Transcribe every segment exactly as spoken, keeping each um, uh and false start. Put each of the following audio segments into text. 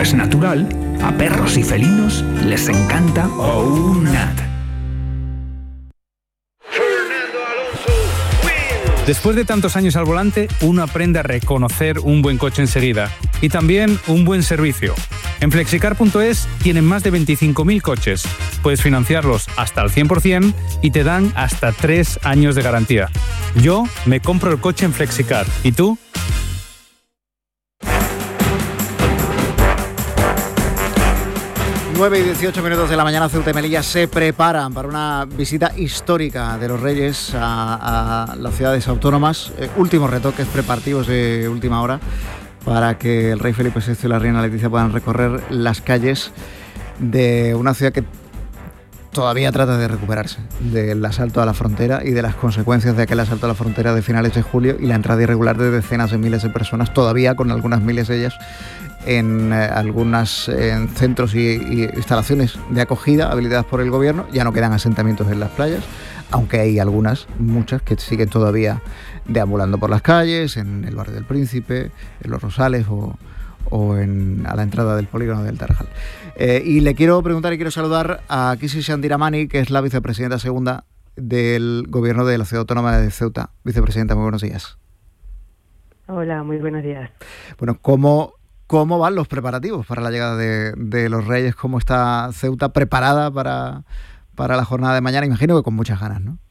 es natural, a perros y felinos les encanta OUNAT. Después de tantos años al volante, uno aprende a reconocer un buen coche enseguida y también un buen servicio. En flexicar punto es tienen más de veinticinco mil coches. Puedes financiarlos hasta el cien por ciento y te dan hasta tres años de garantía. Yo me compro el coche en Flexicar. ¿Y tú? nueve y dieciocho minutos de la mañana, Ceuta y Melilla se preparan para una visita histórica de los Reyes a, a las ciudades autónomas. Eh, últimos retoques preparativos de última hora para que el rey Felipe sexto y la reina Leticia puedan recorrer las calles de una ciudad que todavía trata de recuperarse del asalto a la frontera y de las consecuencias de aquel asalto a la frontera de finales de julio y la entrada irregular de decenas de miles de personas, todavía con algunas miles de ellas en eh, algunos eh, centros y, y instalaciones de acogida habilitadas por el gobierno. Ya no quedan asentamientos en las playas, aunque hay algunas, muchas, que siguen todavía deambulando por las calles, en el barrio del Príncipe, en Los Rosales o, o en, a la entrada del polígono del Tarajal. Eh, y le quiero preguntar y quiero saludar a Kisi Shandiramani, que es la vicepresidenta segunda del gobierno de la ciudad autónoma de Ceuta. Vicepresidenta, muy buenos días. Hola, muy buenos días. Bueno, ¿cómo... ¿Cómo van los preparativos para la llegada de, de los Reyes? ¿Cómo está Ceuta preparada para, para la jornada de mañana? Imagino que con muchas ganas, ¿no?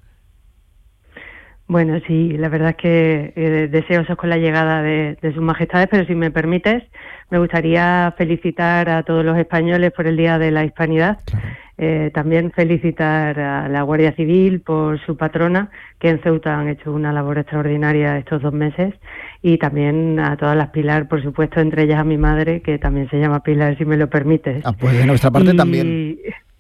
Bueno, sí, la verdad es que eh, deseosos con la llegada de, de sus majestades, pero si me permites, me gustaría felicitar a todos los españoles por el Día de la Hispanidad. Claro. Eh, también felicitar a la Guardia Civil por su patrona, que en Ceuta han hecho una labor extraordinaria estos dos meses, y también a todas las Pilar, por supuesto, entre ellas a mi madre, que también se llama Pilar, si me lo permites. Ah, pues de nuestra parte y... también.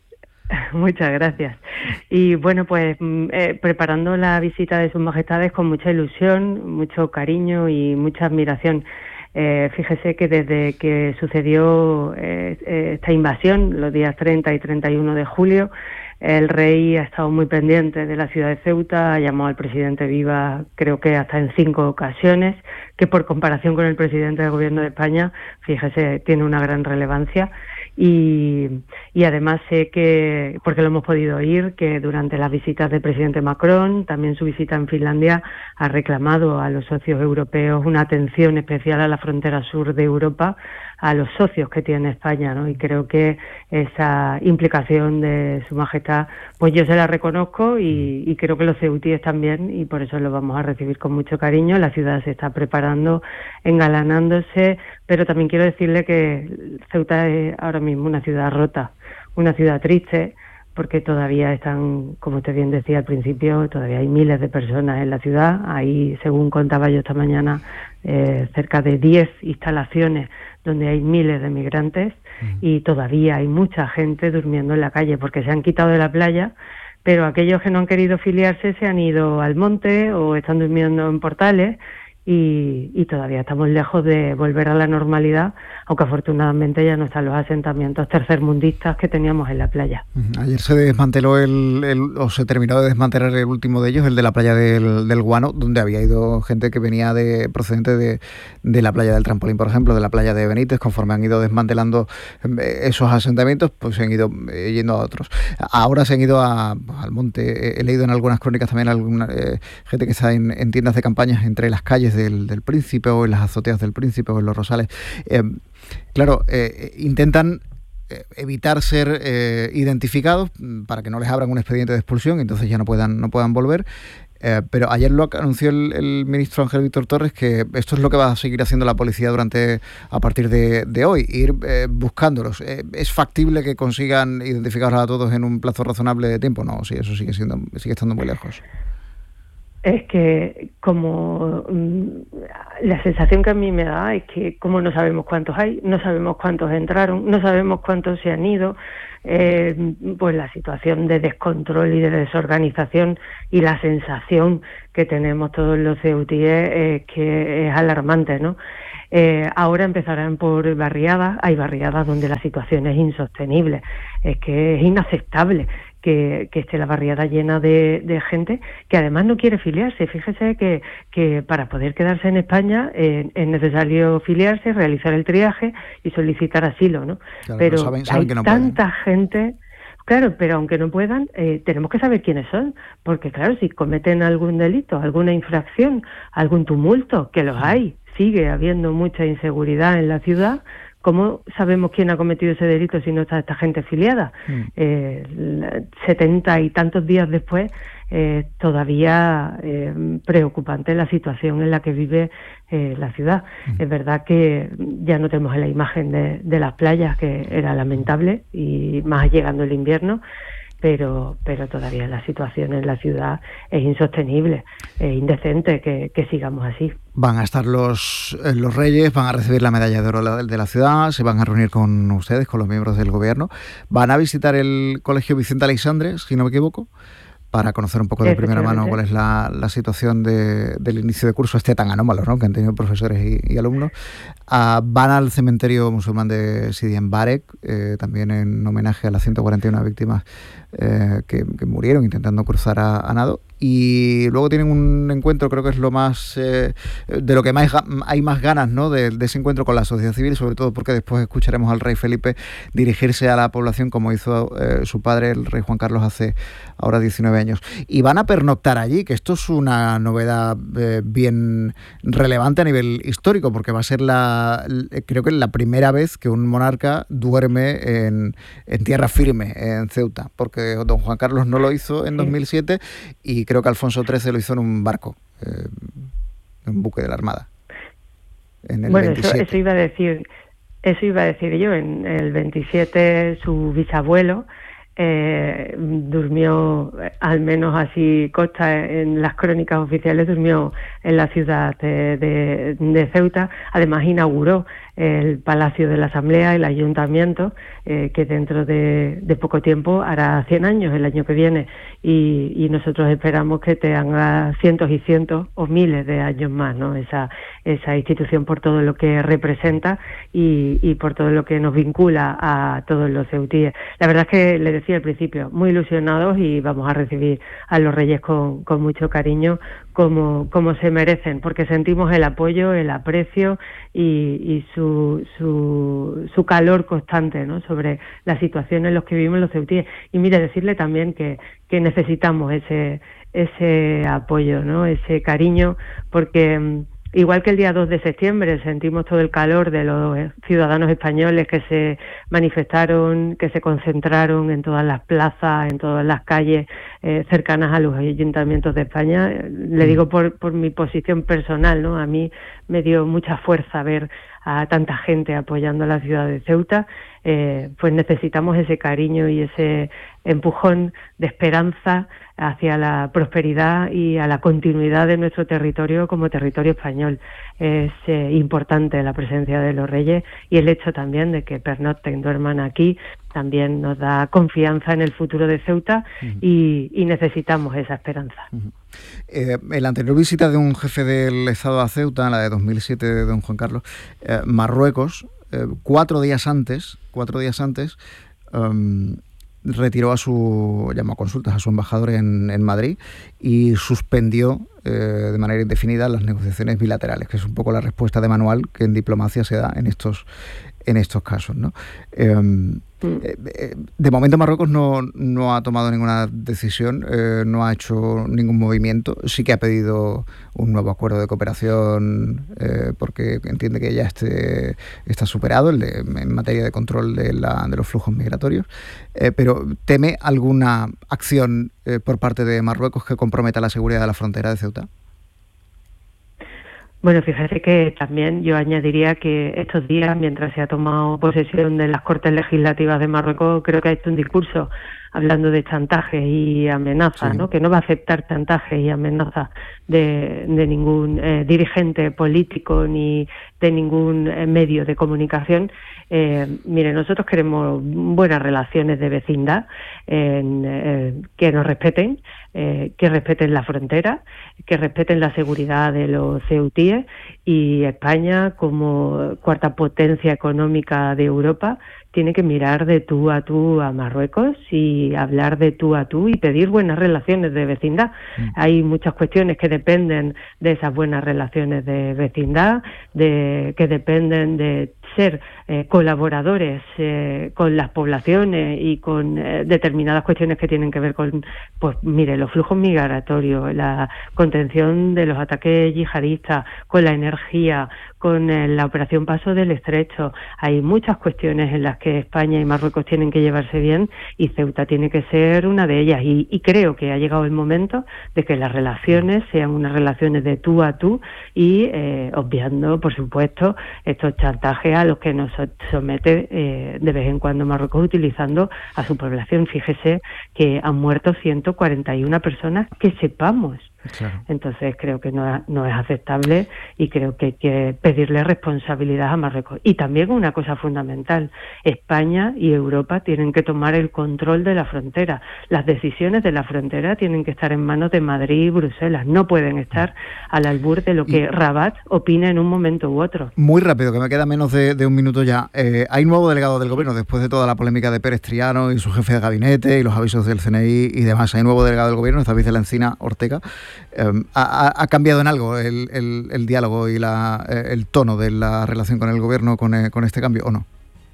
Muchas gracias. Y bueno, pues eh, preparando la visita de sus majestades con mucha ilusión, mucho cariño y mucha admiración. Eh, fíjese que desde que sucedió eh, esta invasión, los días treinta y treinta y uno de julio, el rey ha estado muy pendiente de la ciudad de Ceuta, ha llamado al presidente Viva, creo que hasta en cinco ocasiones, que por comparación con el presidente del Gobierno de España, fíjese, tiene una gran relevancia. Y, y además sé que, porque lo hemos podido oír, que durante las visitas del presidente Macron, también su visita en Finlandia, ha reclamado a los socios europeos una atención especial a la frontera sur de Europa, a los socios que tiene España, ¿no? Y creo que esa implicación de Su Majestad, pues yo se la reconozco y, y creo que los ceutíes también, y por eso lo vamos a recibir con mucho cariño. La ciudad se está preparando, engalanándose, pero también quiero decirle que Ceuta es ahora mismo una ciudad rota, una ciudad triste, porque todavía están, como usted bien decía al principio, todavía hay miles de personas en la ciudad. Hay, según contaba yo esta mañana, eh, cerca de diez instalaciones donde hay miles de migrantes mm. y todavía hay mucha gente durmiendo en la calle porque se han quitado de la playa, pero aquellos que no han querido filiarse se han ido al monte o están durmiendo en portales. Y, y todavía estamos lejos de volver a la normalidad, aunque afortunadamente ya no están los asentamientos tercermundistas que teníamos en la playa. Ayer se desmanteló el, el o se terminó de desmantelar el último de ellos, el de la playa del, del Guano, donde había ido gente que venía de procedente de, de la playa del Trampolín, por ejemplo, de la playa de Benítez. Conforme han ido desmantelando esos asentamientos, pues se han ido eh, yendo a otros. Ahora se han ido a, al monte. He leído en algunas crónicas también alguna eh, gente que está en, en tiendas de campañas entre las calles Del, del Príncipe o en las azoteas del Príncipe o en Los Rosales. Eh, claro, eh, intentan eh, evitar ser eh, identificados para que no les abran un expediente de expulsión y entonces ya no puedan, no puedan volver. Eh, pero ayer lo anunció el, el ministro Ángel Víctor Torres, que esto es lo que va a seguir haciendo la policía durante a partir de, de hoy, ir eh, buscándolos. Eh, ¿Es factible que consigan identificarlos a todos en un plazo razonable de tiempo? No, sí, eso sigue siendo sigue estando muy lejos. Es que como mmm, la sensación que a mí me da es que como no sabemos cuántos hay, no sabemos cuántos entraron, no sabemos cuántos se han ido, eh, pues la situación de descontrol y de desorganización y la sensación que tenemos todos los ceutíes es que es alarmante, ¿no? Eh, ahora empezarán por barriadas, hay barriadas donde la situación es insostenible, es que es inaceptable que, que esté la barriada llena de, de gente que además no quiere filiarse. Fíjese que, que para poder quedarse en España eh, es necesario filiarse, realizar el triaje y solicitar asilo, ¿no? Claro, pero saben, saben hay que no tanta pueden. gente... Claro, pero aunque no puedan, eh, tenemos que saber quiénes son, porque claro, si cometen algún delito, alguna infracción, algún tumulto, que los hay, sigue habiendo mucha inseguridad en la ciudad, ¿cómo sabemos quién ha cometido ese delito si no está esta gente filiada? Mm. Eh, setenta y tantos días después, eh, todavía eh, preocupante la situación en la que vive eh, la ciudad. Mm. Es verdad que ya no tenemos la imagen de, de las playas, que era lamentable, y más llegando el invierno, pero pero todavía la situación en la ciudad es insostenible, es indecente que, que sigamos así. Van a estar los, los Reyes, van a recibir la medalla de oro de la ciudad, se van a reunir con ustedes, con los miembros del gobierno, van a visitar el Colegio Vicente Aleixandre, si no me equivoco, para conocer un poco de primera mano cuál es la, la situación de, del inicio de curso este tan anómalo, ¿no?, que han tenido profesores y, y alumnos. Uh, van al cementerio musulmán de Sidi Mbarek, eh, también en homenaje a las ciento cuarenta y una víctimas eh, que, que murieron intentando cruzar a, a nado. Y luego tienen un encuentro, creo que es lo más eh, de lo que más hay más ganas, ¿no?, de, de ese encuentro con la sociedad civil, sobre todo porque después escucharemos al rey Felipe dirigirse a la población como hizo eh, su padre, el rey Juan Carlos, hace ahora diecinueve años. Y van a pernoctar allí, que esto es una novedad eh, bien relevante a nivel histórico, porque va a ser la, creo que es la primera vez que un monarca duerme en, en tierra firme, en Ceuta, porque don Juan Carlos no lo hizo en dos mil siete y creo que Alfonso trece lo hizo en un barco, eh, en un buque de la Armada. En el bueno, veintisiete. Eso, eso iba a decir, eso iba a decir yo. En el veintisiete su bisabuelo eh, durmió, al menos así consta en las crónicas oficiales, durmió en la ciudad de, de, de Ceuta. Además inauguró el Palacio de la Asamblea, el Ayuntamiento, eh, que dentro de, de poco tiempo hará cien años, el año que viene, y, y nosotros esperamos que tenga cientos y cientos o miles de años más, ¿no?, esa, esa institución, por todo lo que representa y, y por todo lo que nos vincula a todos los ceutíes. La verdad es que, le decía al principio, muy ilusionados, y vamos a recibir a los Reyes con, con mucho cariño, como, como se merecen, porque sentimos el apoyo, el aprecio y, y su, su, su calor constante, ¿no?, sobre la situación en la que vivimos los ceutíes. Y mire, decirle también que, que necesitamos ese, ese apoyo, ¿no?, ese cariño, porque igual que el día dos de septiembre sentimos todo el calor de los ciudadanos españoles que se manifestaron, que se concentraron en todas las plazas, en todas las calles eh, cercanas a los ayuntamientos de España. Le digo por, por mi posición personal, ¿no? A mí me dio mucha fuerza ver a tanta gente apoyando a la ciudad de Ceuta. Eh, pues necesitamos ese cariño y ese empujón de esperanza hacia la prosperidad y a la continuidad de nuestro territorio como territorio español. Es eh, importante la presencia de los Reyes, y el hecho también de que pernocten, duerman aquí, también nos da confianza en el futuro de Ceuta. Uh-huh. y, y necesitamos esa esperanza. Uh-huh. Eh, en la anterior visita de un jefe del Estado a Ceuta, la de dos mil siete de don Juan Carlos, eh, Marruecos, eh, cuatro días antes, cuatro días antes, um, retiró a su, llamó a consultas a su embajador en, en Madrid y suspendió eh, de manera indefinida las negociaciones bilaterales, que es un poco la respuesta de manual que en diplomacia se da en estos en estos casos, ¿no? Eh, eh, de momento Marruecos no, no ha tomado ninguna decisión, eh, no ha hecho ningún movimiento. Sí que ha pedido un nuevo acuerdo de cooperación eh, porque entiende que ya este, está superado el de, en materia de control de, la, de los flujos migratorios, eh, pero ¿teme alguna acción eh, por parte de Marruecos que comprometa la seguridad de la frontera de Ceuta? Bueno, fíjese que también yo añadiría que estos días, mientras se ha tomado posesión de las Cortes Legislativas de Marruecos, creo que ha hecho un discurso hablando de chantajes y amenazas, sí, ¿no?, que no va a aceptar chantajes y amenazas de, de ningún eh, dirigente político ni de ningún eh, medio de comunicación. Eh, mire, nosotros queremos buenas relaciones de vecindad, eh, eh, que nos respeten, eh, que respeten la frontera, que respeten la seguridad de los ceutíes Y España, como cuarta potencia económica de Europa, tiene que mirar de tú a tú a Marruecos y hablar de tú a tú y pedir buenas relaciones de vecindad. Mm. Hay muchas cuestiones que dependen de esas buenas relaciones de vecindad, de que dependen de ser eh, colaboradores eh, con las poblaciones y con eh, determinadas cuestiones que tienen que ver con, pues mire, los flujos migratorios, la contención de los ataques yihadistas, con la energía, con eh, la operación Paso del Estrecho. Hay muchas cuestiones en las que España y Marruecos tienen que llevarse bien y Ceuta tiene que ser una de ellas. Y, y creo que ha llegado el momento de que las relaciones sean unas relaciones de tú a tú y eh, obviando, por supuesto, estos chantajes a los que nos somete eh, de vez en cuando Marruecos utilizando a su población. Fíjese que han muerto ciento cuarenta y una personas que sepamos. Claro. Entonces creo que no, no es aceptable y creo que hay que pedirle responsabilidad a Marruecos. Y también una cosa fundamental, España y Europa tienen que tomar el control de la frontera. Las decisiones de la frontera tienen que estar en manos de Madrid y Bruselas, no pueden estar al albur de lo que y... Rabat opina en un momento u otro. Muy rápido, que me queda menos de, de un minuto ya. Eh, hay nuevo delegado del gobierno después de toda la polémica de Pérez Triano y su jefe de gabinete y los avisos del C N I y demás. Hay nuevo delegado del gobierno, esta vez de la Encina Ortega. Eh, ha, ¿Ha cambiado en algo el, el, el diálogo y la, el tono de la relación con el gobierno con, con este cambio o no?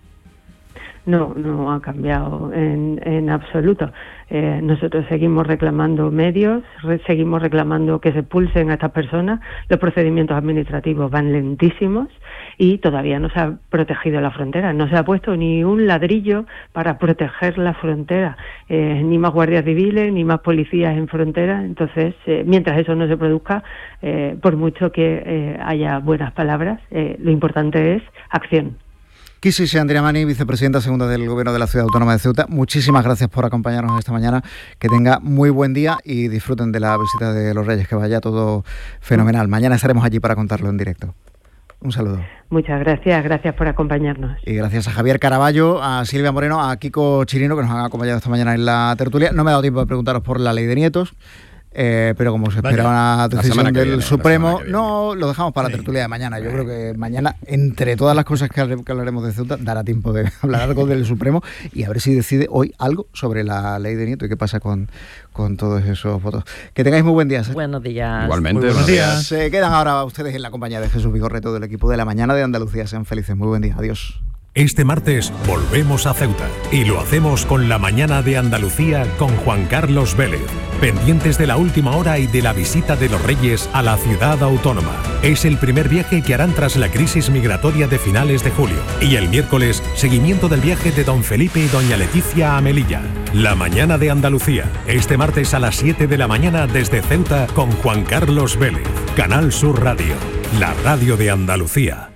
No, no ha cambiado en, en absoluto. Eh, nosotros seguimos reclamando medios, re, seguimos reclamando que se expulsen a estas personas. Los procedimientos administrativos van lentísimos y todavía no se ha protegido la frontera. No se ha puesto ni un ladrillo para proteger la frontera, eh, ni más guardias civiles, ni más policías en frontera. Entonces, eh, mientras eso no se produzca, eh, por mucho que eh, haya buenas palabras, eh, lo importante es acción. Kisi Andriamani, vicepresidenta segunda del Gobierno de la Ciudad Autónoma de Ceuta, muchísimas gracias por acompañarnos esta mañana. Que tenga muy buen día y disfruten de la visita de los Reyes, que vaya todo fenomenal. Mañana estaremos allí para contarlo en directo. Un saludo. Muchas gracias, gracias por acompañarnos. Y gracias a Javier Caraballo, a Silvia Moreno, a Kiko Chirino, que nos han acompañado esta mañana en la tertulia. No me ha dado tiempo de preguntaros por la ley de nietos. Eh, pero como se espera una decisión del viene, Supremo, no, lo dejamos para sí. la tertulia de mañana. Yo creo que mañana, entre todas las cosas que hablaremos de Ceuta, dará tiempo de hablar algo del Supremo y a ver si decide hoy algo sobre la ley de nieto y qué pasa con, con todos esos votos. Que tengáis muy buen día. ¿eh? Buenos días. Igualmente. Muy buenos días. días. Se quedan ahora ustedes en la compañía de Jesús Vigorre, todo el equipo de La Mañana de Andalucía. Sean felices. Muy buen día. Adiós. Este martes volvemos a Ceuta y lo hacemos con La Mañana de Andalucía con Juan Carlos Vélez. Pendientes de la última hora y de la visita de los Reyes a la ciudad autónoma. Es el primer viaje que harán tras la crisis migratoria de finales de julio. Y el miércoles, seguimiento del viaje de don Felipe y doña Leticia a Melilla. La Mañana de Andalucía, este martes a las siete de la mañana desde Ceuta con Juan Carlos Vélez. Canal Sur Radio, la radio de Andalucía.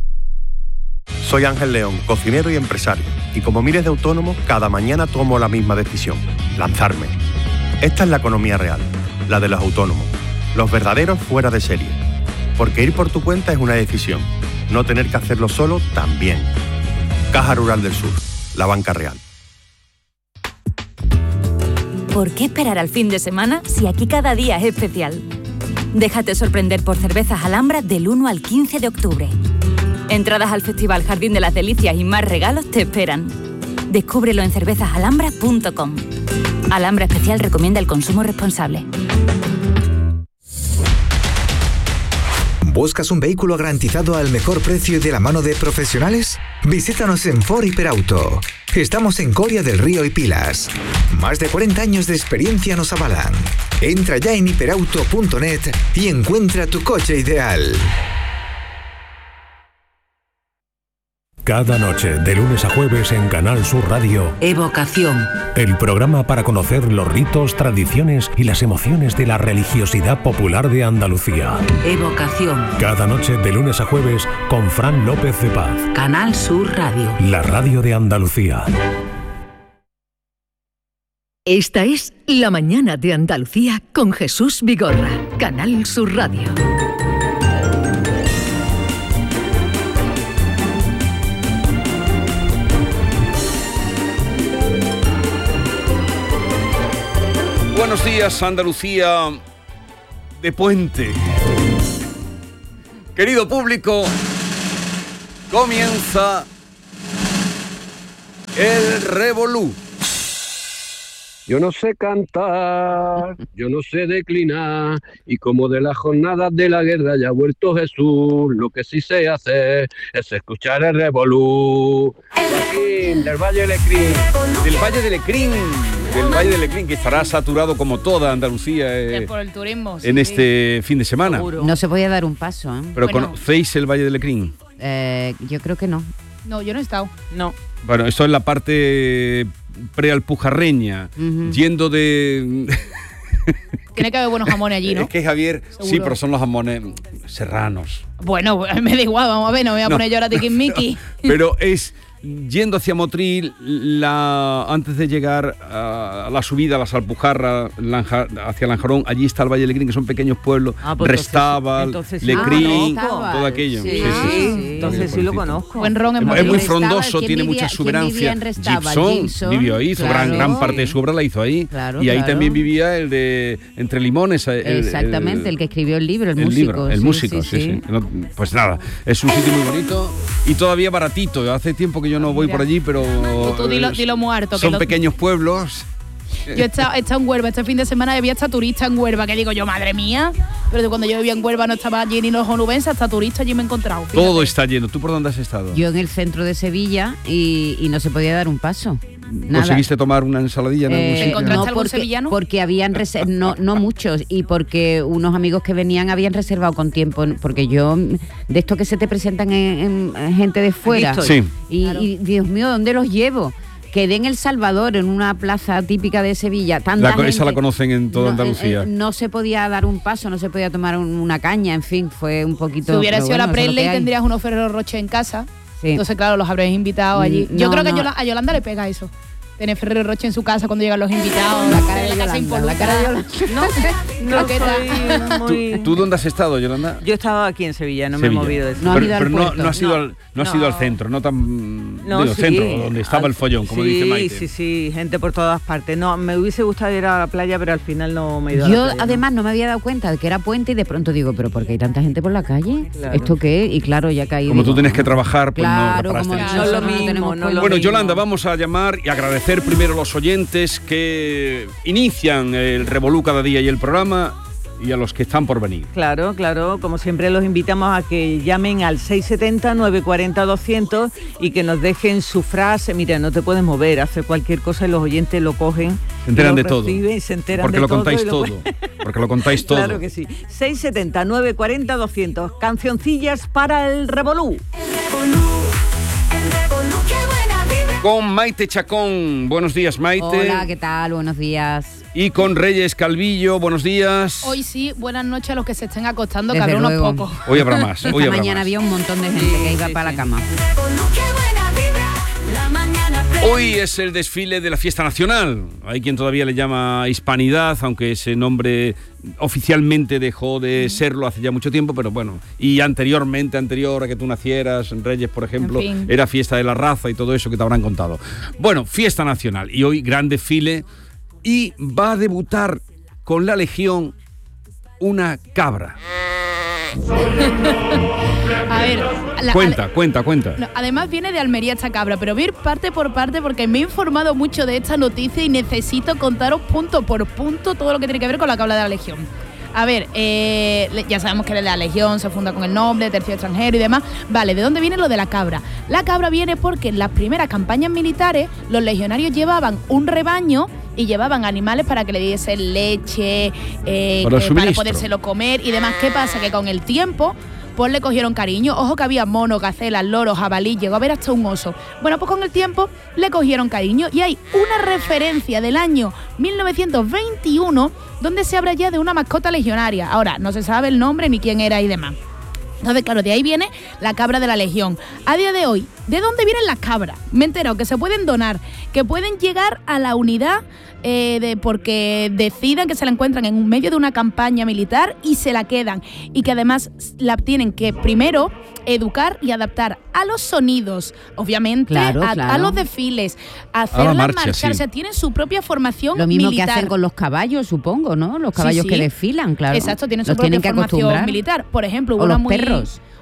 Soy Ángel León, cocinero y empresario, y como miles de autónomos, cada mañana tomo la misma decisión, lanzarme. Esta es la economía real, la de los autónomos, los verdaderos fuera de serie. Porque ir por tu cuenta es una decisión, no tener que hacerlo solo también. Caja Rural del Sur, la banca real. ¿Por qué esperar al fin de semana si aquí cada día es especial? Déjate sorprender por Cervezas Alhambra del uno al quince de octubre. Entradas al Festival Jardín de las Delicias y más regalos te esperan. Descúbrelo en cervezas alhambra punto com. Alhambra Especial recomienda el consumo responsable. ¿Buscas un vehículo garantizado al mejor precio y de la mano de profesionales? Visítanos en Ford Hiperauto. Estamos en Coria del Río y Pilas. Más de cuarenta años de experiencia nos avalan. Entra ya en hiperauto punto net y encuentra tu coche ideal. Cada noche, de lunes a jueves en Canal Sur Radio, Evocación. El programa para conocer los ritos, tradiciones y las emociones de la religiosidad popular de Andalucía. Evocación. Cada noche, de lunes a jueves, con Fran López de Paz. Canal Sur Radio. La radio de Andalucía. Esta es La Mañana de Andalucía con Jesús Vigorra. Canal Sur Radio. Buenos días, Andalucía de puente. Querido público, comienza el Revolú. Yo no sé cantar, yo no sé declinar, y como de las jornadas de la guerra ya ha vuelto Jesús, lo que sí sé hacer es escuchar el Revolú. Del Valle de Lecrín, Del Valle de Lecrín, del Valle de Lecrín, que estará saturado como toda Andalucía eh, por el turismo, sí, en sí. este fin de semana. Seguro. No se podía dar un paso, ¿eh? Pero Bueno. ¿conocéis el Valle de Lecrín? Eh, yo creo que no. No, yo no he estado. No. Bueno, esto es la parte prealpujarreña, Ujú. yendo de... Tiene que haber buenos jamones allí, ¿no? Es que Javier, Seguro. sí, pero son los jamones serranos. Bueno, me da igual, vamos a ver, no me voy a No. poner yo ahora tiquismiqui. Pero es yendo hacia Motril, la, antes de llegar a la subida a las Alpujarras, Lanja, hacia Lanjarón, allí está el Valle de Lecrín, que son pequeños pueblos, Ah, pues Restábal, entonces sí. Lecrín, Ah, todo aquello. Sí, sí, entonces sí lo conozco. Buen ron en Es, Madrid. muy Restábal, frondoso, ¿quién tiene vivía- mucha quién exuberancia. vivía en Restábal? Gibson, Gibson, vivió ahí, hizo gran, claro. gran parte de su obra la hizo ahí. Claro, y ahí claro. también vivía el de Entre Limones. el- el- Exactamente, el que escribió el libro, el, el músico. libro, el sí, músico, sí, sí, sí. sí. No, pues nada, es un sitio muy bonito y todavía baratito. Hace tiempo que yo no voy Mira. por allí, pero Tú, tú dilo, dilo muerto. Que son lo- pequeños pueblos. Yo he estado, he estado en Huelva este fin de semana y había hasta turista en Huelva, que digo yo, madre mía. Pero cuando yo vivía en Huelva no estaba allí ni los onubenses, hasta turista allí me he encontrado. Fíjate. Todo está lleno. ¿Tú por dónde has estado? Yo en el centro de Sevilla y, y no se podía dar un paso. Nada. ¿Conseguiste tomar una ensaladilla en algún Eh, sitio? ¿Encontraste no, algún porque, sevillano? porque habían reser- no, no muchos y porque unos amigos que venían habían reservado con tiempo, porque yo de esto que se te presentan en, en gente de fuera Aquí estoy. Sí. y, y Dios mío, ¿dónde los llevo? Quedé en El Salvador, en una plaza típica de Sevilla. Tanta La co- esa gente. la conocen en toda No, Andalucía. eh, eh, no se podía dar un paso, no se podía tomar un- una caña, en fin, fue un poquito. Si hubiera pero sido bueno, la eso es lo Presley que hay. tendrías unos Ferrero Rocher en casa. Sí. Entonces, claro, los habréis invitado allí. Mm, Yo no, creo que no. a Yola- a Yolanda le pega eso. Tener Ferrero Rocher en su casa cuando llegan los invitados. La cara de en la casa Yolanda, la impoluta. cara de Yolanda. No, no soy muy... ¿Tú, tú dónde has estado, Yolanda? Yo he estado aquí en Sevilla, no Sevilla. me he movido de eso. No has pero ido al pero no, puerto. no has ido, No. al, no has No. ido al centro, no tan... No, digo, sí. centro, donde estaba Al- el follón, como sí, dice Maite. Sí, sí, gente por todas partes. No, me hubiese gustado ir a la playa, pero al final no me he ido a Yo la playa. ¿no? además no me había dado cuenta de que era puente y de pronto digo, pero ¿por qué hay tanta gente por la calle? Claro. ¿Esto qué? Y claro, ya caí. Como digo, tú tienes que trabajar, pues claro, no reparaste como en eso. No es lo nosotros mismo, tenemos no pueblo. lo Bueno, mismo. Yolanda, vamos a llamar y agradecer primero a los oyentes que inician el Revolú cada día y el programa y a los que están por venir. Claro, claro, como siempre los invitamos a que llamen al seis setenta, nueve cuarenta, doscientos y que nos dejen su frase. Mira, no te puedes mover, hace cualquier cosa y los oyentes lo cogen. Se enteran lo de todo. reciben y se enteran Porque de lo todo contáis y lo- todo. Porque lo contáis todo. Claro que sí. seis setenta, nueve cuarenta, doscientos. Cancioncillas para el Revolú. Con Maite Chacón. Buenos días, Maite. Hola, ¿qué tal? Buenos días. Y con Reyes Calvillo. Buenos días. Hoy sí, buenas noches a los que se estén acostando, que Desde habrá unos luego. pocos. Hoy habrá más. Hoy Esta habrá mañana más. había un montón de gente que iba para la cama. Hoy es el desfile de la fiesta nacional. Hay quien todavía le llama Hispanidad, aunque ese nombre oficialmente dejó de serlo hace ya mucho tiempo, pero bueno. Y anteriormente, anterior a que tú nacieras, en Reyes, por ejemplo, En fin. era fiesta de la raza y todo eso que te habrán contado. Bueno, fiesta nacional. Y hoy gran desfile. Y va a debutar con la Legión una cabra. A ver, la- Cuenta, cuenta, cuenta. No, además viene de Almería esta cabra, pero voy a ir parte por parte porque me he informado mucho de esta noticia y necesito contaros punto por punto todo lo que tiene que ver con la cabra de la Legión. A ver, eh, le- ya sabemos que la Legión se funda con el nombre, tercio extranjero y demás. Vale, ¿de dónde viene lo de la cabra? La cabra viene porque en las primeras campañas militares los legionarios llevaban un rebaño y llevaban animales para que le diesen leche, eh, Para el que- para suministro. podérselo comer y demás. ¿Qué pasa? Que con el tiempo pues le cogieron cariño. Ojo que había monos, gacelas, loros, jabalí, llegó a haber hasta un oso. Bueno, pues con el tiempo le cogieron cariño y hay una referencia del año mil novecientos veintiuno donde se habla ya de una mascota legionaria. Ahora, no se sabe el nombre ni quién era y demás. Entonces, claro, de ahí viene la cabra de la Legión. A día de hoy, ¿de dónde vienen las cabras? Me he enterado que se pueden donar, que pueden llegar a la unidad eh, de, porque decidan que se la encuentran en medio de una campaña militar y se la quedan. Y que además la tienen que primero educar y adaptar a los sonidos, obviamente, Claro, a, claro. a los desfiles, a hacerla marcha, marchar. sí. O sea, tienen su propia formación Lo mismo militar. que hacen con los caballos, supongo, ¿no? Los Sí, caballos sí. que desfilan, claro. Exacto, tienen su Los propia tienen que formación acostumbrar. militar. Por ejemplo, hubo O una los muy, perros.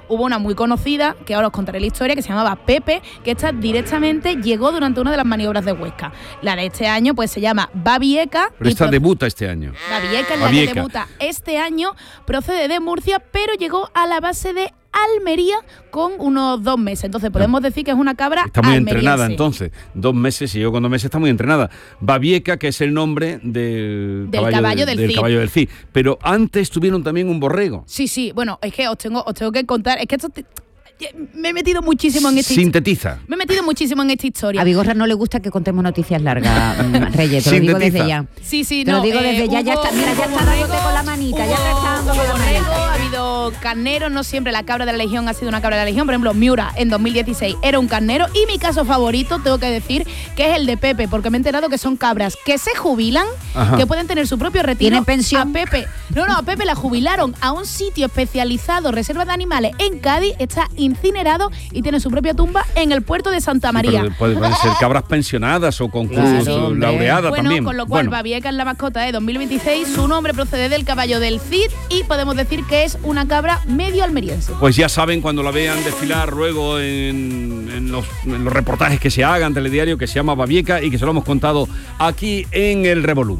hubo una muy conocida, que ahora os contaré la historia, que se llamaba Pepe, que esta directamente llegó durante una de las maniobras de Huesca. La de este año pues se llama Babieca. Pero esta debuta este año. Babieca es la Babieca. que debuta este año, procede de Murcia, pero llegó a la base de Almería con unos dos meses. Entonces podemos decir que es una cabra Está muy almeriense. entrenada entonces. Dos meses, y yo con dos meses está muy entrenada. Babieca, que es el nombre del, Del caballo del Cid. caballo del Cid. Pero antes tuvieron también un borrego. Sí, sí, bueno, es que os tengo, os tengo que contar, es que esto te- me he metido muchísimo en esta historia. Sintetiza. Me he metido muchísimo en esta historia. A Vigorra no le gusta que contemos noticias largas, mm, Reyes, te lo digo Sintetiza. desde ya. Sí, sí, Te no. lo digo eh, desde ya, ya hubo- está, mira, ya hubo está dándote borrego, con la manita, ya te hubo- está dando con hubo la borrego, manita. ha habido carneros, no siempre la cabra de la Legión ha sido una cabra de la Legión. Por ejemplo, Miura en dos mil dieciséis era un carnero, y mi caso favorito, tengo que decir, que es el de Pepe, porque me he enterado que son cabras que se jubilan, Ajá. que pueden tener su propio retiro. ¿Tienen pensión? A Pepe, no, no, a Pepe la jubilaron a un sitio especializado, reserva de animales en Cádiz, está incinerado y tiene su propia tumba en el puerto de Santa María. Pero pueden, pueden ser cabras pensionadas o concursos Claro, hombre. laureadas Bueno, también. con lo cual Bueno, Babieca es la mascota de dos mil veintiséis, su nombre procede del caballo del Cid y podemos decir que es una cabra medio almeriense. pues ya saben, cuando la vean desfilar luego en, en los, en los reportajes que se hagan, telediario, que se llama Babieca y que se lo hemos contado aquí en el Revolú.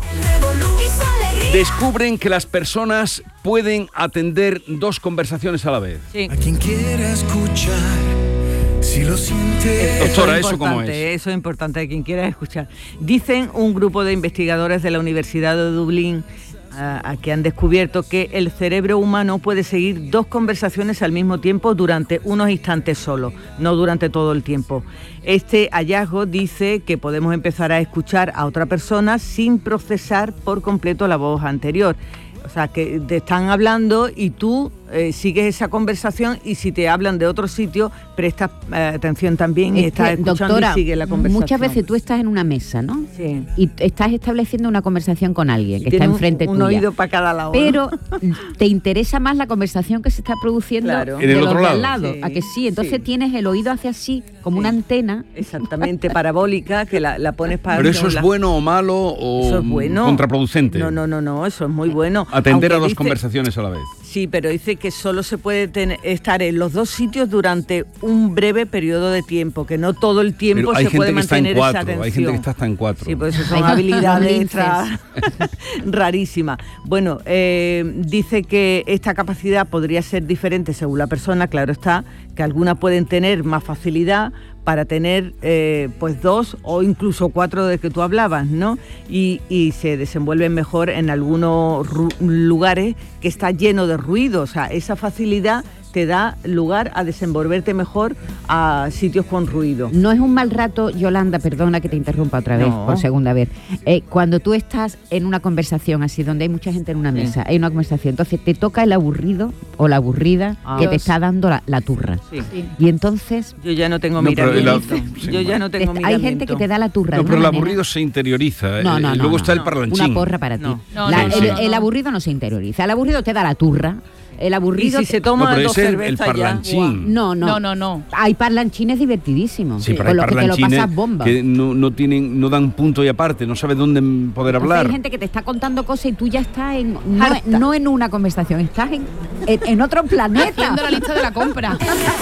Descubren que las personas pueden atender dos conversaciones a la vez. Sí. A quien quiera escuchar, si lo siente. Doctora, es ¿eso cómo importante, Eso es importante, a quien quiera escuchar. Dicen un grupo de investigadores de la Universidad de Dublín a, a que han descubierto que el cerebro humano puede seguir dos conversaciones al mismo tiempo durante unos instantes solo, no durante todo el tiempo. Este hallazgo dice que podemos empezar a escuchar a otra persona sin procesar por completo la voz anterior. O sea, que te están hablando y tú eh, sigues esa conversación, y si te hablan de otro sitio, prestas eh, atención también y Es estás que, escuchando doctora, y sigues la conversación. muchas veces tú estás en una mesa, ¿no? Sí. Y estás estableciendo una conversación con alguien que está Tienes enfrente un, un tuya. oído para cada lado. ¿no? Pero te interesa más la conversación que se está produciendo Claro. de En el los otro de lado. al lado. Sí, ¿A que sí? Entonces sí. tienes el oído hacia así, como una antena. Exactamente, parabólica, que la, la pones para... ¿Pero eso es la- bueno o malo o Eso es bueno. contraproducente? No, no, no, no, eso es muy bueno. Atender Aunque a dos dice- conversaciones a la vez. Sí, pero dice que solo se puede tener- estar en los dos sitios durante un breve periodo de tiempo, que no todo el tiempo Pero hay se puede gente que está en mantener esa cuatro, atención. hay gente que está hasta en cuatro. Sí, pues eso Hay son habilidades linces. extra rarísimas. Bueno, eh, dice que esta capacidad podría ser diferente según la persona, claro está, que algunas pueden tener más facilidad para tener eh, pues dos o incluso cuatro de que tú hablabas, ¿no? Y, y se desenvuelven mejor en algunos ru- lugares que está lleno de ruido, o sea, esa facilidad te da lugar a desenvolverte mejor a sitios con ruido. No es un mal rato, Yolanda, perdona que te interrumpa otra vez, No. por segunda vez. Eh, cuando tú estás en una conversación así, donde hay mucha gente en una mesa, hay una conversación, entonces te toca el aburrido o la aburrida Ah. que te Dios. está dando la, la turra. Sí. Y entonces Yo ya no tengo No, pero miramiento. el- sí, Yo ya no tengo hay miramiento. gente que te da la turra. No, de pero el una manera- aburrido se interioriza. No, eh, no, no, Luego no, está el no. parlanchín. Una porra para ti. No. No, La- no, el, no, el no. aburrido no se interioriza. El aburrido te da la turra. El Y aburrido... si se te- toma No, pero dos ese es el- el cervezas ya... parlanchín. No, no. No, no, no. Hay parlanchines divertidísimos. Sí, pero con hay los que te lo parlanchines pasas bomba. que no, no tienen, no dan punto y aparte, no sabes dónde poder Entonces hablar. hay gente que te está contando cosas y tú ya estás en no, Harta. no en una conversación, estás en, en, en otro planeta. Haciendo la lista de la compra.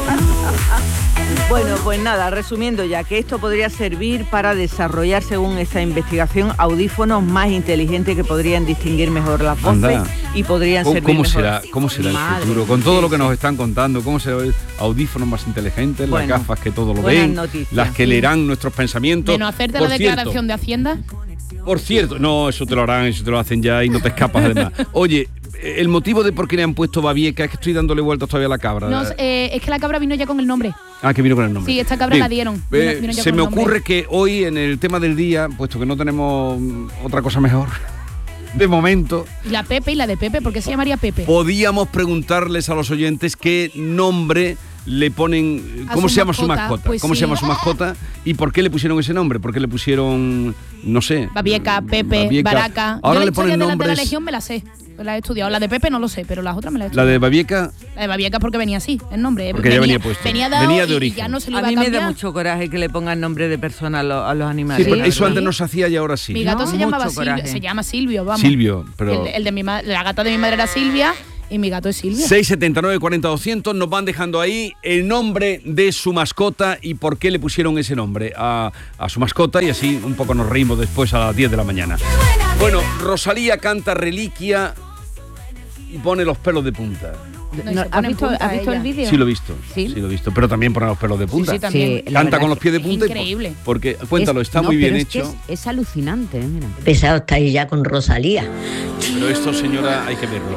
Bueno, pues nada, resumiendo ya, que esto podría servir para desarrollar, según esta investigación, audífonos más inteligentes que podrían distinguir mejor las voces Anda. y podrían ¿Cómo, servir cómo mejor. será, ¿Cómo será el Madre, futuro? Con todo sí, lo que sí. nos están contando, ¿cómo será el audífonos más inteligentes, Bueno, las gafas que todo lo buenas ven, noticias. las que leerán nuestros pensamientos? De no hacerte Por la cierto, declaración de Hacienda. Por cierto, no, eso te lo harán, eso te lo hacen ya y no te escapas además. Oye, el motivo de por qué le han puesto Babieca es que estoy dándole vueltas todavía a la cabra. No, eh, es que la cabra vino ya con el nombre. Ah, que vino con el nombre. Sí, esta cabra Bien, la dieron. eh, Vino- vino ya se con me el nombre. ocurre que hoy en el tema del día, puesto que no tenemos mm, otra cosa mejor, de momento, Y la Pepe y la de Pepe, ¿por qué se llamaría Pepe? podíamos preguntarles a los oyentes qué nombre le ponen, A cómo su se llama su mascota, mascota, pues cómo sí. se llama su mascota y por qué le pusieron ese nombre, por qué le pusieron, no sé. Babieca, Pepe, Babieca. Baraca. Ahora Yo la le historia ponen de la, de la nombres. Legión me la sé. La he estudiado. La de Pepe no lo sé, pero las otras me las he La estudiado. de Babieca, La de Babieca porque venía así, el nombre. Porque ya venía puesto. Venía dado Venía de y- y origen. ya no se lo A iba a mí me cambiar. da mucho coraje que le pongan nombre de persona a, lo- a los animales. sí, pero la eso verdad. antes no se hacía y ahora sí. Mi gato No, se llamaba mucho Silvio, coraje. se llama Silvio, vamos. Silvio, pero El, el de mi ma- la gata de mi madre era Silvia Y mi gato es Silvia. seis setenta, nueve cuarenta, doscientos, nos van dejando ahí el nombre de su mascota y por qué le pusieron ese nombre a, a su mascota, y así un poco nos reímos después a las diez de la mañana. Bueno, Rosalía canta Reliquia y pone los pelos de punta. No, ¿Has visto, ¿has visto el vídeo? Sí lo he visto, sí, sí lo he visto, pero también pone los pelos de punta. Sí, sí, también. Sí, canta con los pies de es punta. increíble. Y, porque, cuéntalo, es, está no, muy bien es hecho. Es, es alucinante, ¿eh? Mira. Pesado está ahí ya con Rosalía. Pero esto, señora, hay que verlo.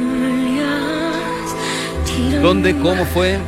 ¿Dónde? ¿Cómo fue?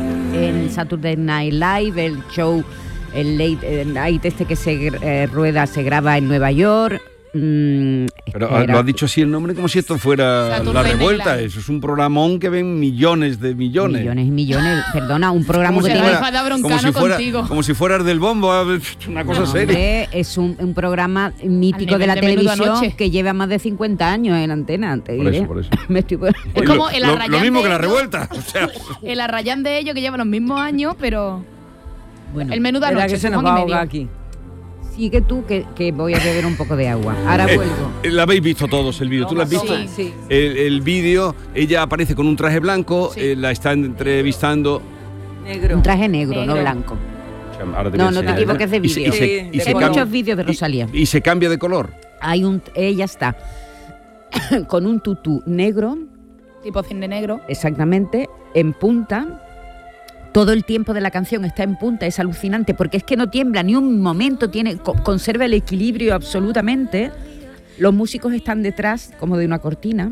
En Saturday Night Live, el show, el Late Night este que se eh, rueda, se graba en Nueva York. Mm, Pero espera. lo has dicho así el nombre como si esto fuera Saturday La Night Revuelta. Live. Eso es un programón que ven millones de millones. Millones y millones. Perdona, un programa Como que si tiene... fuera- como si fuera, como si fueras del bombo, una cosa No, seria. hombre, es un, un programa mítico Al de la nivel de Menuda televisión Noche. que lleva más de cincuenta años en antena. Te Por diré. eso, por eso. Me estoy... Es como el lo, Arrayán lo mismo de que La ellos. Revuelta. O sea, El Arrayán de ellos que lleva los mismos años, pero... Bueno, el Menuda Espera Noche. que se nos Juan va y a medio. ahogar aquí. Sigue tú que, que voy a beber un poco de agua. Ahora eh, vuelvo. eh, la habéis visto todos el vídeo. ¿Tú lo has visto? Sí, sí. El, el vídeo, ella aparece con un traje blanco, eh, la está entrevistando. Negro. Un traje negro, Negro. no blanco. Ahora te No, voy a no te enseñar. equivoques de Y se- vídeo. y se- Sí, y de se Hay color. cambia- muchos vídeos de Rosalía. y se cambia de color. Hay un, ella está con un tutú negro, Tipo cine negro. exactamente, en punta. Todo el tiempo de la canción está en punta, es alucinante, porque es que no tiembla ni un momento, tiene, co- conserva el equilibrio absolutamente. Los músicos están detrás, como de una cortina,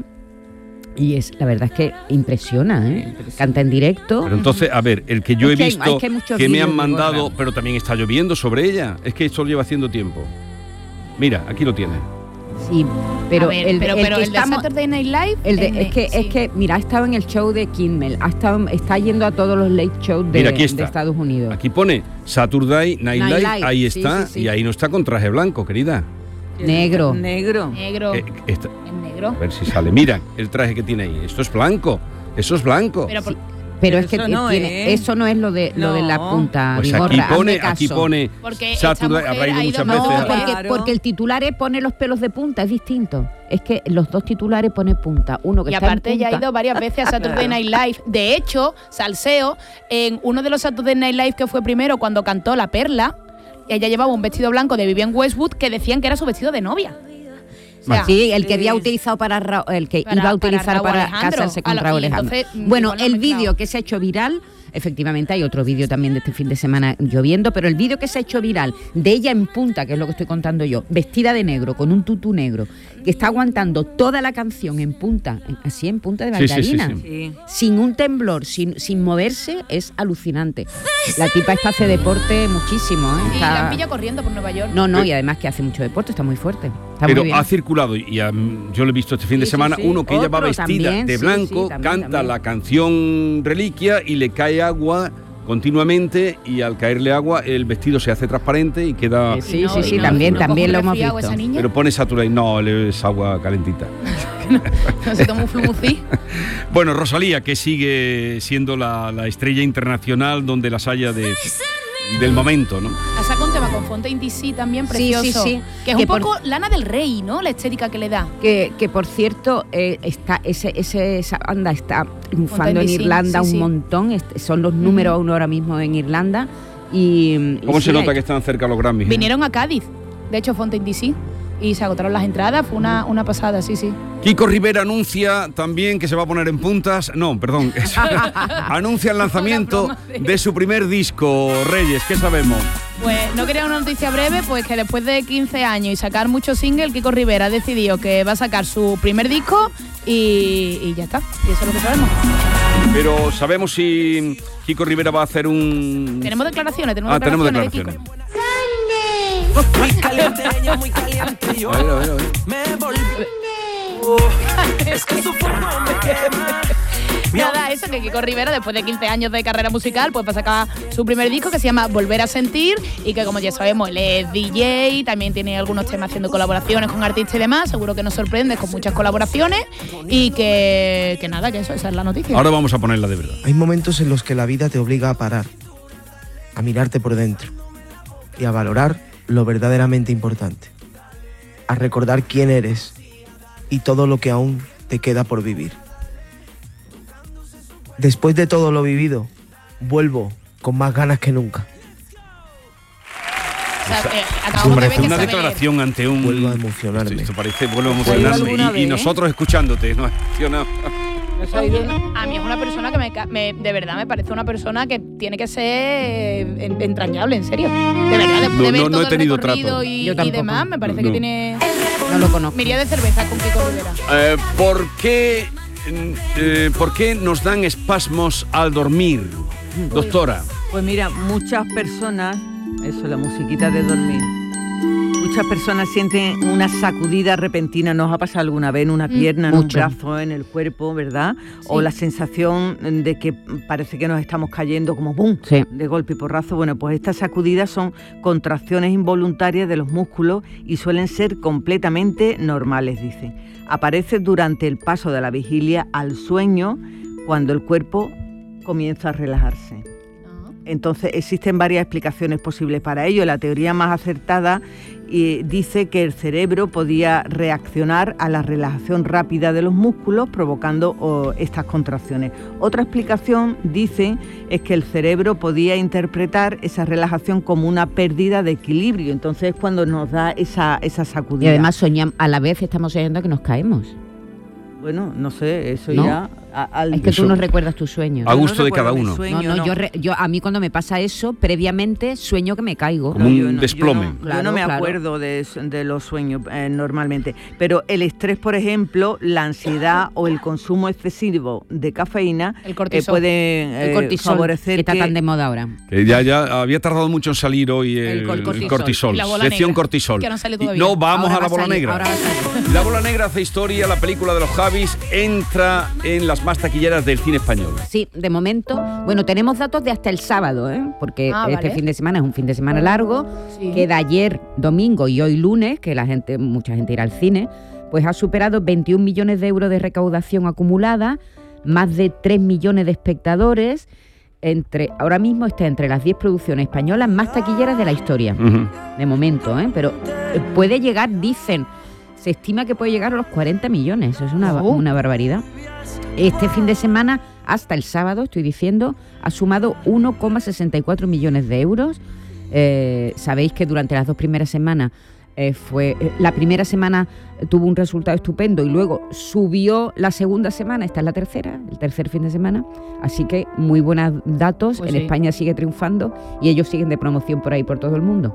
y es la verdad es que impresiona, ¿eh? Canta en directo. Pero entonces, a ver, el que yo Es he que hay- visto es que hay muchos que me vídeos han de mandado, gorra. pero también está lloviendo sobre ella. Es que esto lo lleva haciendo tiempo. Mira, aquí lo tiene. Sí, pero A ver, el, pero, el pero que el de estamos- Saturday Night Live... el de- en- es que sí. es que mira, ha estado en el show de Kimmel, ha estado, está yendo a todos los late shows de, Mira, aquí de está. Estados Unidos. Aquí pone Saturday Night, Night Live, Live, ahí sí, está, sí, sí. y ahí no está con traje blanco, querida. Negro. Negro. Negro. Eh, esta- Es negro. a ver si sale. Mira el traje que tiene ahí. Esto es blanco. Eso es blanco. Pero por- Pero Pero es que eso no tiene, es. eso no es lo de lo de la No. punta. Pues Vigorra, aquí hazme pone, caso. aquí pone Porque esta Saturday. mujer Habrá ido ha ido muchas más veces. No, a- porque- porque, Claro. porque el titular es pone los pelos de punta, es distinto. Es que los dos titulares pone punta. Uno que Y está en aparte ya ha punta. ido varias veces a Saturday Night Live. De hecho, Salseo, en uno de los Saturday Night Live que fue primero cuando cantó La Perla, ella llevaba un vestido blanco de Vivienne Westwood que decían que era su vestido de novia. O sea, Sí, el que había Sí. utilizado para Ra- el que Para- iba a utilizar para para, Raúl Alejandro. casarse con A lo- Raúl y Alejandro. entonces, mm, Bueno, igual lo el he mezclado. vídeo que se ha hecho viral, efectivamente hay otro vídeo también de este fin de semana lloviendo, pero el vídeo que se ha hecho viral de ella en punta, que es lo que estoy contando yo, vestida de negro, con un tutú negro, que está aguantando toda la canción en punta, en- así en punta de Sí, sí, sí, bailarina, sí. Sí. sin un temblor, sin, sin moverse, es alucinante. La tipa esta hace deporte muchísimo, ¿eh? Y la Está- han pillado corriendo por Nueva York. No, no, y además que hace mucho deporte, está muy fuerte. Está Pero muy bien. ha circulado, y a- yo lo he visto este fin de Sí, sí, semana, sí. uno que ella va Otro vestida también, de sí, blanco, sí, también, canta también. la canción Reliquia y le cae agua continuamente, y al caerle agua el vestido se hace transparente y queda... Eh, sí, Y no- sí, y sí, no- también, no también coge lo un hemos resfriado visto. esa niña. Pero pone Saturday, no, le- es agua calentita. No se toma un flumusí. Bueno, Rosalía, que sigue siendo la, la estrella internacional donde las haya de, del momento, ¿no? Ha sacado un tema con Fontaine D C también Sí, precioso. sí, sí. Que es Que un por- poco Lana del Rey, ¿no? La estética que le da. Que, que por cierto, eh, está ese, ese, esa banda está triunfando en Fontaine D C, Irlanda sí, un sí. montón, est- son los números uno ahora mismo en Irlanda. Y, ¿Cómo y se sí, nota hay- que están cerca los Grammys? eh? Vinieron a Cádiz, de hecho, Fontaine D C. Y se agotaron las entradas, fue una, una pasada, sí, sí. Kiko Rivera anuncia también que se va a poner en puntas. No, perdón. es- anuncia el lanzamiento de su primer disco, Reyes. ¿Qué sabemos? Pues no quería una noticia breve, pues que después de quince años y sacar muchos singles, Kiko Rivera ha decidido que va a sacar su primer disco y, y ya está. Y eso es lo que sabemos. Pero sabemos si Kiko Rivera va a hacer un... Tenemos declaraciones, tenemos Ah, tenemos declaraciones, declaraciones. de Kiko. Muy caliente, ella muy caliente. Yo A ver, a ver, a ver. me volví. Es que su forma me quema. Nada, eso, que Kiko Rivera, después de quince años de carrera musical, pues va a sacar su primer disco que se llama Volver a Sentir, y que, como ya sabemos, él es D J, también tiene algunos temas haciendo colaboraciones con artistas y demás. Seguro que nos sorprende con muchas colaboraciones, y que, que nada, que eso, esa es la noticia. Ahora vamos a ponerla de verdad. Hay momentos en los que la vida te obliga a parar, a mirarte por dentro y a valorar lo verdaderamente importante, a recordar quién eres y todo lo que aún te queda por vivir. Después de todo lo vivido, vuelvo con más ganas que nunca. O sea, eh, acabamos de ver que una sabe declaración leer. ante un... Vuelvo a emocionarme. Esto, esto parece, vuelvo a emocionarme. Y, y nosotros escuchándote, ¿no? Emocionado. A mí es una persona que me, ca- me- de verdad me parece una persona que tiene que ser eh, en- entrañable, en serio. De verdad, después No, de ver no, no todo he el tenido recorrido trato. y, Yo y tampoco. demás, me parece No, que no. tiene... No lo conozco. Me iría de cerveza con Kiko Rivera. Eh, ¿por, qué, eh, ¿Por qué nos dan espasmos al dormir, doctora? Pues mira, muchas personas, eso, la musiquita de dormir, muchas personas sienten una sacudida repentina. ¿Nos ha pasado alguna vez en una pierna, en Mucho. un brazo, en el cuerpo, verdad? Sí. O la sensación de que parece que nos estamos cayendo como ¡bum! Sí. De golpe y porrazo. Bueno, pues estas sacudidas son contracciones involuntarias de los músculos y suelen ser completamente normales, dicen. Aparece durante el paso de la vigilia al sueño, cuando el cuerpo comienza a relajarse. Entonces existen varias explicaciones posibles para ello. La teoría más acertada eh, dice que el cerebro podía reaccionar a la relajación rápida de los músculos, provocando oh, estas contracciones. Otra explicación, dicen, es que el cerebro podía interpretar esa relajación como una pérdida de equilibrio. Entonces es cuando nos da esa, esa sacudida. Y además soñamos, a la vez estamos soñando que nos caemos. Bueno, no sé, eso ¿No? ya... a- al- Es que Eso- tú no recuerdas tus sueños. A Yo no gusto de recuerdo cada mi uno. sueño, No, no, no. Yo, re- yo a mí cuando me pasa eso, previamente sueño que me caigo. Como un yo no, desplome. Yo no, yo Claro, no me claro. acuerdo de, s- de los sueños eh, normalmente. Pero el estrés, por ejemplo, la ansiedad o el consumo excesivo de cafeína El eh, cortisol. pueden El eh, cortisol, favorecer que está que- tan de moda ahora. Que ya, ya había tardado mucho en salir hoy el, El cor- cortisol. el cortisol. Y la bola Sección negra, cortisol. que no sale Y- todavía. no, vamos Ahora a la va a bola salir, negra. ahora va a salir. La bola negra hace historia, la película de los Javis entra en las más taquilleras del cine español. Sí, de momento. Bueno, tenemos datos de hasta el sábado, ¿eh? Porque Ah, este vale. fin de semana es un fin de semana largo. Sí. Queda ayer domingo y hoy lunes, que la gente, mucha gente irá al cine, pues ha superado veintiún millones de euros de recaudación acumulada, más de tres millones de espectadores. Entre, ahora mismo está entre las diez producciones españolas más taquilleras de la historia. Ujú. De momento, ¿eh? Pero eh, puede llegar, dicen, se estima que puede llegar a los cuarenta millones. Eso es una, Oh. una barbaridad. Este fin de semana, hasta el sábado, estoy diciendo, ha sumado uno coma sesenta y cuatro millones de euros. Eh, Sabéis que durante las dos primeras semanas eh, fue eh, la primera semana tuvo un resultado estupendo y luego subió la segunda semana, esta es la tercera, el tercer fin de semana, así que muy buenos datos. Pues en sí. España sigue triunfando y ellos siguen de promoción por ahí por todo el mundo.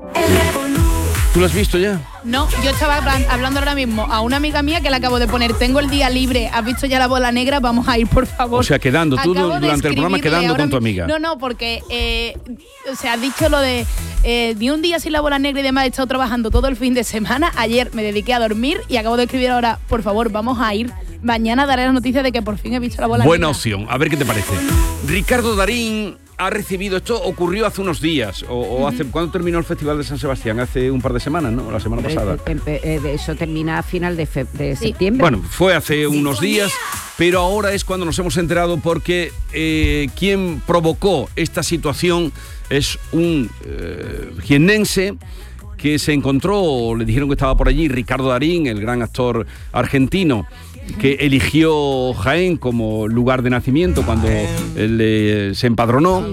¿Tú lo has visto ya? No, yo estaba hablan- hablando ahora mismo a una amiga mía que le acabo de poner, tengo el día libre, ¿has visto ya la bola negra? Vamos a ir, por favor. O sea, quedando, tú Acabo de durante el programa escribirle quedando ahora con tu mi- amiga. No, no, porque, eh, o sea, has dicho lo de eh, ni un día sin la bola negra y demás, he estado trabajando todo el fin de semana, ayer me dediqué a dormir y acabo de escribir ahora, por favor, vamos a ir. Mañana daré la noticia de que por fin he visto la bola Buena negra. opción, a ver qué te parece. Ricardo Darín ha recibido, esto ocurrió hace unos días, o, o hace, ¿cuándo terminó el Festival de San Sebastián? Hace un par de semanas, ¿no? La semana pasada. Eh, eh, eh, de eso termina a final de, fe- de Sí. septiembre. Bueno, fue hace unos días, pero ahora es cuando nos hemos enterado porque eh, quien provocó esta situación es un eh, jiennense que se encontró, le dijeron que estaba por allí, Ricardo Darín, el gran actor argentino, que eligió Jaén como lugar de nacimiento cuando él eh, se empadronó,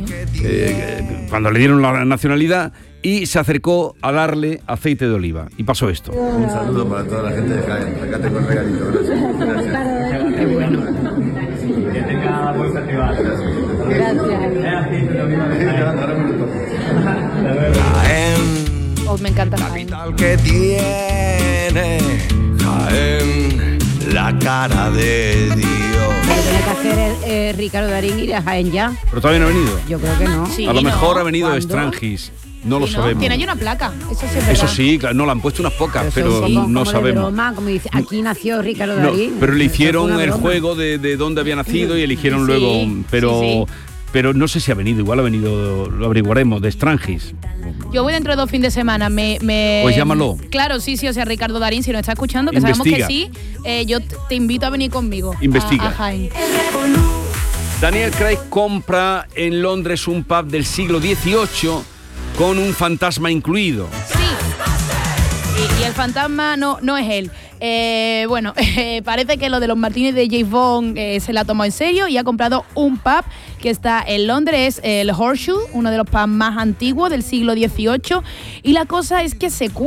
eh, cuando le dieron la nacionalidad, y se acercó a darle aceite de oliva. Y pasó esto. Un saludo para toda la gente de Jaén. Acá tengo el regalito. Gracias. Gracias. Qué bueno. Que tenga buen festival. Jaén. Oh, me encanta Jaén. Que tiene Jaén, la cara de Dios. Lo que tiene que hacer es eh, Ricardo Darín ir a Jaén ya. Pero todavía no ha venido. Yo creo que no. Sí, a lo no. mejor ha venido de ¿Cuándo? Strangis. No lo Sí, ¿no? sabemos. Tiene ahí una placa, eso sí es verdad. Eso sí, claro, no, le han puesto unas pocas, Eso pero es como- no como de sabemos. broma, como dice, aquí nació Ricardo No, Darín. pero le Eso fue hicieron una el broma. juego de, de dónde había nacido y eligieron Sí, luego, pero sí, pero no sé si ha venido, igual ha venido, lo averiguaremos, de Strangis. Yo voy dentro de dos fines de semana. Me, me- Pues llámalo. Claro, sí, sí, o sea, Ricardo Darín, si nos está escuchando, que Investiga. sabemos que sí, eh, yo t- te invito a venir conmigo. a- Investiga. A, Jaén. Daniel Craig compra en Londres un pub del siglo dieciocho con un fantasma incluido. Y, y el fantasma no, no es él. Eh, bueno, eh, parece que lo de los martinis de James Bond eh, se la tomó en serio y ha comprado un pub que está en Londres, es el Horseshoe, uno de los pubs más antiguos del siglo dieciocho. Y la cosa es que se